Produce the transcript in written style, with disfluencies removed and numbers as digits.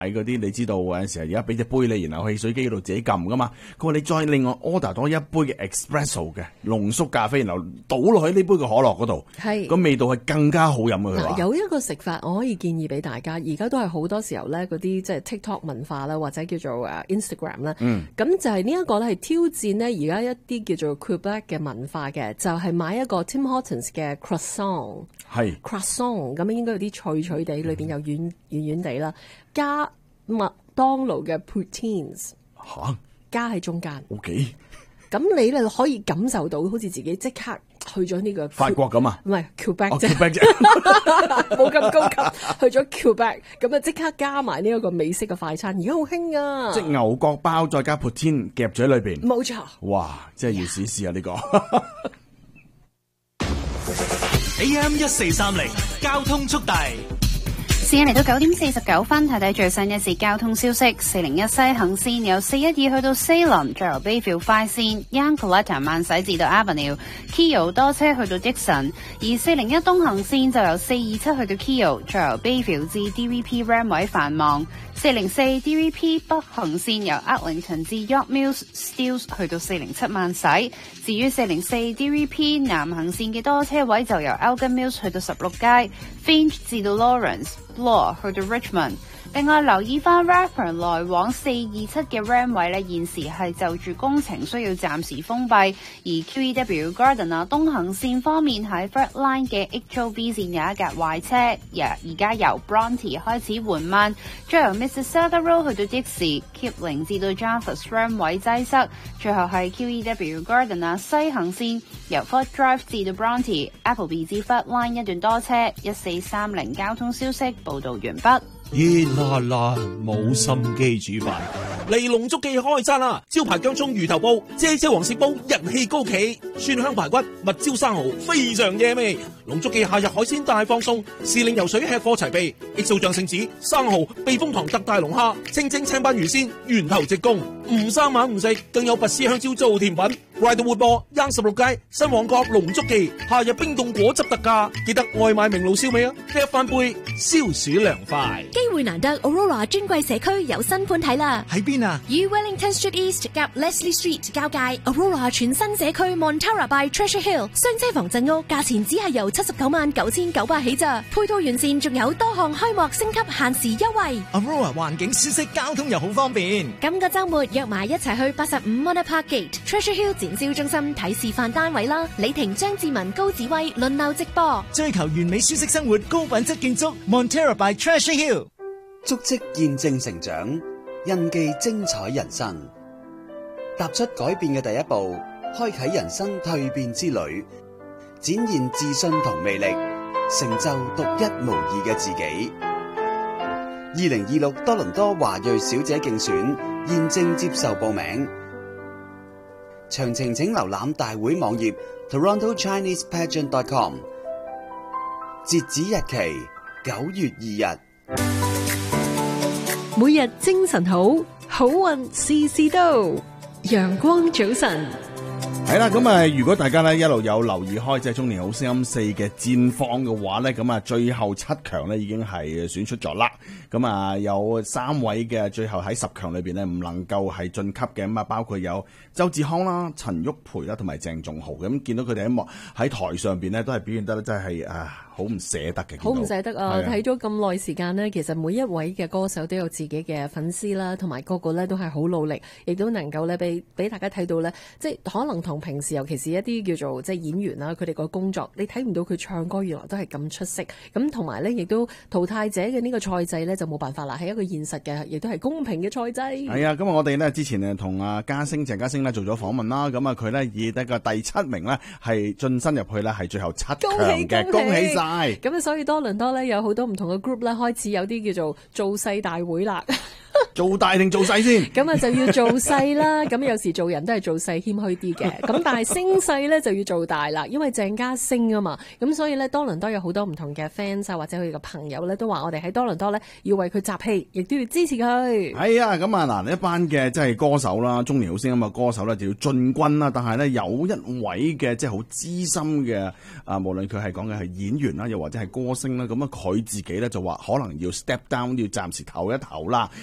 喺嗰啲你知道有陣時而家俾隻杯你，然後汽水機度自己撳噶嘛。佢話你再另外 order 多一杯嘅 espresso 嘅濃縮咖啡，然後倒落去呢杯嘅可樂嗰度， 係個味道係更加好飲嘅。佢話有一個食法我可以建議俾大家，而家都係好多時候咧嗰啲即係 TikTok 文化啦，或者叫做Instagram 啦，咁就係呢一個咧係挑戰咧而家一啲叫做 Quebec 嘅文化嘅，就係買一個 Tim Hortons 嘅 croissant， 係 croissant 咁應該有啲脆脆地，裏邊又軟軟地啦，加麥當勞嘅 poutines 加喺中間。 OK， 咁你咧可以感受到好似自己即刻去咗呢個法國咁啊？ 唔係 Quebec 啫 ，Quebec 啫， 冇咁高級，去咗 Quebec 咁啊，即刻加埋呢一個美式嘅快餐，而家好興啊！ 即係牛角包再加 poutine 夾咗喺裏邊， 冇錯。 哇！真係要試試啊呢個。 AM 1430交通速遞。 時間嚟到9:49，睇睇最新一節交通消息。401西行線由412去到西林，再由 Bayview 快線 Yonge-Collector 慢駛至到 Avenue，Keele 多車去到 Dixon， 而401東行線就由427去到 Keele， 再由 Bayview 至 DVP Ram 位繁忙。404 DVP 北行線由 Eglinton 至 York Mills Steeles 去到407慢駛。至於404 DVP 南行線嘅多車位就由 Elgin Mills 去到16街 ，Finch 至到 Lawrence。Bloor 去到 Richmond。另外留意翻 Radford 來往427嘅 Ram 位咧，現時係就住工程需要暫時封閉。而 QEW Garden 東行線方面喺 Fred Line 嘅 HOV 線有一架壞車，而家由 Bronte 開始緩慢，再由 Mississauga Road 去到 Dixie、Kipling 至到 Jarvis Ram 位擠塞，最後係 QEW Garden 西行線由 Ford Drive 至到 Bronte、Appleby 至 Fred Line 一段多車。1430交通消息報導完畢。 熱辣辣冇心機煮飯，嚟龍足記開餐啦！招牌薑蔥魚頭煲、姐姐黃鱔煲人氣高企，蒜香排骨、蜜椒生蠔非常惹味。龍足記夏日海鮮大放送，時令游水吃貨齊備，XO醬聖子、生蠔、避風塘特大龍蝦、清蒸青斑魚鮮，源頭直供，唔生猛唔食，更有拔絲香蕉做甜品。快到活播，16街新旺角龍足記，夏日冰凍果汁特價，記得外賣名爐燒味啊！一翻杯消暑涼快。 機會難得 ，Aurora 尊貴社區有新盤睇啦！ 喺邊啊？ 與 Wellington Street East 夾 Leslie Street 交界 ，Aurora 全新社區 Montara by Treasure Hill 雙車房鎮屋，價錢只係由799900起咋，配套完善，仲有多項開幕升級限時優惠。 Aurora 環境舒適，交通又好方便。 今個週末約埋一齊去85 Mona Park Gate Treasure Hill 展銷中心睇示範單位啦！李婷、張志文、高子威輪流直播， 追求完美舒適生活，高品質建築 Montara by Treasure Hill。 足跡見證成長，印記精彩人生。踏出改變嘅第一步，開啟人生蛻變之旅，展現自信同魅力，成就獨一無二嘅自己。2026多倫多華裔小姐競選現正接受報名，詳情請瀏覽大會網頁 TorontoChinesePageant.com。截止日期9月2日。 每日精神好，好運事事都。陽光早晨。 係啦，咁啊，如果大家咧一路有留意開即係中年好聲音4嘅戰況嘅話咧，咁啊最後7強咧已經係選出咗啦。咁啊有3位嘅最後喺10強裏邊咧唔能夠係晉級嘅，咁啊包括有周志康啦、陳旭培啦同埋鄭仲豪。咁見到佢哋喺台上邊咧都係表現得真係好唔捨得嘅， 好唔捨得啊！睇咗咁耐時間呢，其實每一位嘅歌手都有自己嘅粉絲啦，同埋個個咧都係好努力，亦都能夠咧俾大家睇到咧，即係可能同平時尤其是一啲叫做即係演員啦，佢哋個工作你睇唔到佢唱歌原來都係咁出色。咁同埋咧，亦都淘汰者嘅呢個賽制咧就冇辦法啦，係一個現實嘅，亦都係公平嘅賽制。係啊，咁我哋呢之前呢同阿鄭家星呢做咗訪問啦，咁啊佢呢以一個第7名呢係晉身入去呢係最後7強嘅，恭喜晒！ 咁所以多倫多咧有好多唔同嘅 group 咧開始有啲叫做造勢大會啦。 做大定做細先？ 咁啊就要做細啦，咁有時做人都係做細謙虛啲嘅，咁但係升勢咧就要做大啦，因為鄭家升啊嘛，咁所以咧多倫多有好多唔同嘅 fans 啊或者佢嘅朋友咧都話我哋喺多倫多咧要為佢集氣，亦都要支持佢。 係啊，咁啊嗱，一班嘅即係歌手啦，中年好聲音嘅歌手咧就要進軍啦，但係咧有一位嘅即係好資深嘅無論佢係講嘅係演員啦，又或者係歌星啦，咁啊佢自己咧就話可能要 step down，要暫時唞一唞啦。